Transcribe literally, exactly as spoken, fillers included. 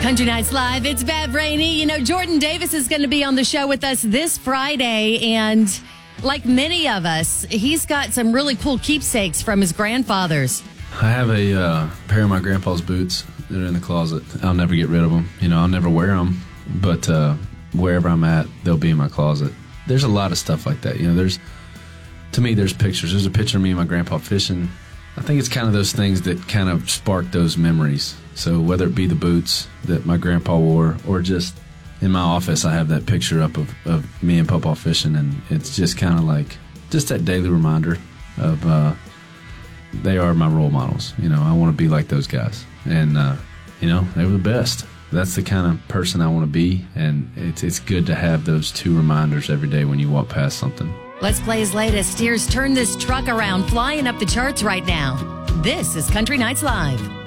Country Nights Live, it's Bev Rainey. You know, Jordan Davis is going to be on the show with us this Friday, and like many of us, he's got some really cool keepsakes from his grandfathers. I have a uh, pair of my grandpa's boots that are in the closet. I'll never get rid of them. You know, I'll never wear them, but uh, wherever I'm at, they'll be in my closet. There's a lot of stuff like that. You know, there's, to me, there's pictures. There's a picture of me and my grandpa fishing. I think it's kind of those things that kind of spark those memories. So whether it be the boots that my grandpa wore, or just in my office, I have that picture up of, of me and Papa fishing, and it's just kind of like just that daily reminder of uh, they are my role models. You know, I want to be like those guys, and uh, you know, they were the best. That's the kind of person I want to be, and it's it's good to have those two reminders every day when you walk past something. Let's play his latest. Steers turn this truck around, flying up the charts right now. This is Country Nights Live.